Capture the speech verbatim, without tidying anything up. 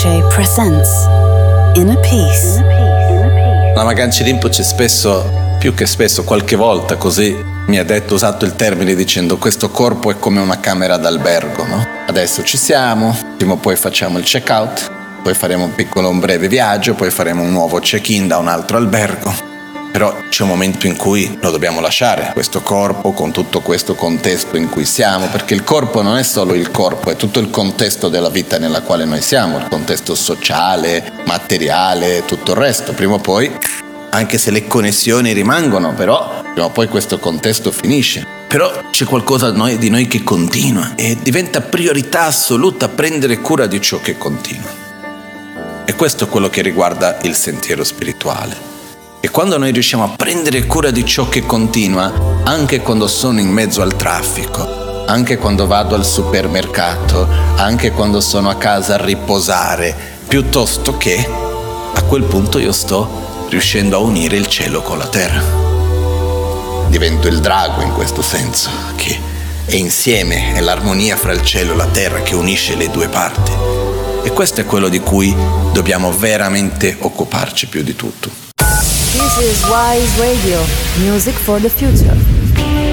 Rinpoche presents Inner Peace. Lama Gangchen Rinpoche spesso, più che spesso, qualche volta così, mi ha detto, usato il termine dicendo: questo corpo è come una camera d'albergo, no? Adesso ci siamo, prima o poi facciamo il check-out, poi faremo un piccolo, un breve viaggio, poi faremo un nuovo check-in da un altro albergo. Però c'è un momento in cui lo dobbiamo lasciare, questo corpo, con tutto questo contesto in cui siamo, perché il corpo non è solo il corpo, è tutto il contesto della vita nella quale noi siamo, il contesto sociale, materiale, tutto il resto. Prima o poi, anche se le connessioni rimangono, però prima o poi questo contesto finisce. Però c'è qualcosa di noi, di noi che continua e diventa priorità assoluta prendere cura di ciò che continua. E questo è quello che riguarda il sentiero spirituale. E quando noi riusciamo a prendere cura di ciò che continua, anche quando sono in mezzo al traffico, anche quando vado al supermercato, anche quando sono a casa a riposare, piuttosto che, a quel punto io sto riuscendo a unire il cielo con la terra. Divento il drago in questo senso, che è insieme, è l'armonia fra il cielo e la terra che unisce le due parti. E questo è quello di cui dobbiamo veramente occuparci più di tutto. This is Wise Radio, music for the future.